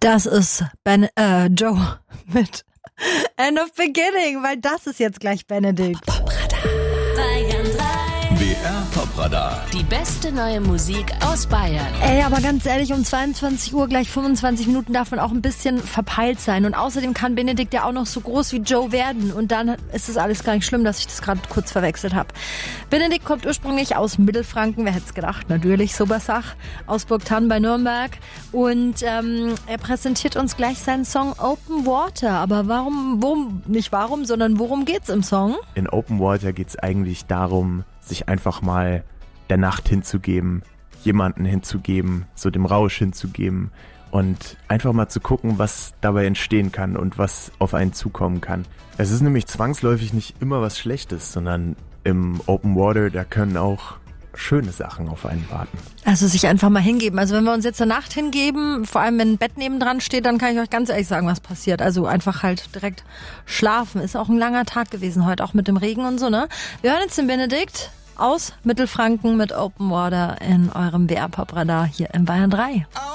Das ist Joe mit End of Beginning, weil das ist jetzt gleich Benedikt. BR Popradar. Die beste neue Musik aus Bayern. Ey, aber ganz ehrlich, um 22 Uhr gleich 25 Minuten darf man auch ein bisschen verpeilt sein. Und außerdem kann Benedikt ja auch noch so groß wie Joe werden. Und dann ist es alles gar nicht schlimm, dass ich das gerade kurz verwechselt habe. Benedikt kommt ursprünglich aus Mittelfranken, wer hätte es gedacht, natürlich, Sobersach, aus Burgthann bei Nürnberg. Und er präsentiert uns gleich seinen Song Open Water. Aber worum geht's im Song? In Open Water geht's eigentlich darum, sich einfach mal der Nacht hinzugeben, jemanden hinzugeben, so dem Rausch hinzugeben und einfach mal zu gucken, was dabei entstehen kann und was auf einen zukommen kann. Es ist nämlich zwangsläufig nicht immer was Schlechtes, sondern im Open Water, da können auch schöne Sachen auf einen warten. Also sich einfach mal hingeben. Also wenn wir uns jetzt der Nacht hingeben, vor allem wenn ein Bett nebendran steht, dann kann ich euch ganz ehrlich sagen, was passiert. Also einfach halt direkt schlafen. Ist auch ein langer Tag gewesen heute, auch mit dem Regen und so, ne? Wir hören jetzt den Benedikt aus Mittelfranken mit Open Water in eurem BR Popradar hier in Bayern 3.